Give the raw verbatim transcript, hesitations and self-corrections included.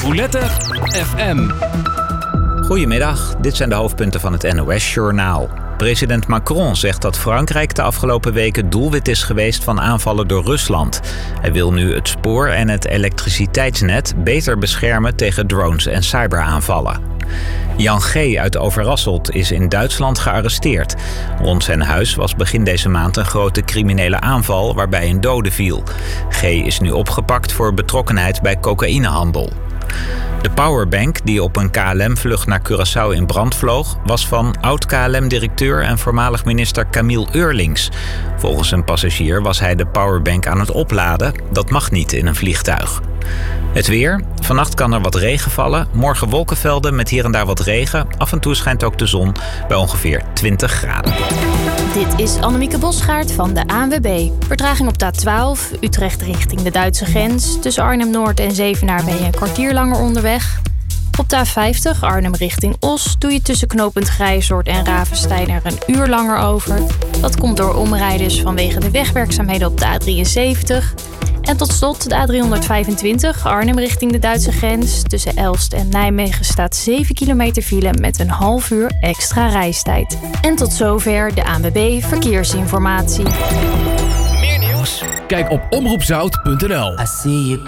Roulette F M. Goedemiddag, dit zijn de hoofdpunten van het N O S-journaal. President Macron zegt dat Frankrijk de afgelopen weken doelwit is geweest van aanvallen door Rusland. Hij wil nu het spoor en het elektriciteitsnet beter beschermen tegen drones en cyberaanvallen. Jan G. uit Overasselt is in Duitsland gearresteerd. Rond zijn huis was begin deze maand een grote criminele aanval waarbij een dode viel. G. is nu opgepakt voor betrokkenheid bij cocaïnehandel. De powerbank die op een K L M-vlucht naar Curaçao in brand vloog, was van oud-K L M-directeur en voormalig minister Camille Eurlings. Volgens een passagier was hij de powerbank aan het opladen. Dat mag niet in een vliegtuig. Het weer. Vannacht kan er wat regen vallen. Morgen wolkenvelden met hier en daar wat regen. Af en toe schijnt ook de zon bij ongeveer twintig graden. Dit is Annemieke Bosgaard van de A N W B. Vertraging op de A twaalf, Utrecht richting de Duitse grens. Tussen Arnhem-Noord en Zevenaar ben je een kwartier langer onderweg. Op de A vijftig, Arnhem richting Os, doe je tussen knooppunt Grijzoord en Ravenstein er een uur langer over. Dat komt door omrijders vanwege de wegwerkzaamheden op de A drieënzeventig. En tot slot de A driehonderdvijfentwintig, Arnhem richting de Duitse grens. Tussen Elst en Nijmegen staat zeven kilometer file met een half uur extra reistijd. En tot zover de A N W B Verkeersinformatie. Meer nieuws? Kijk op omroepzout punt n l. I see you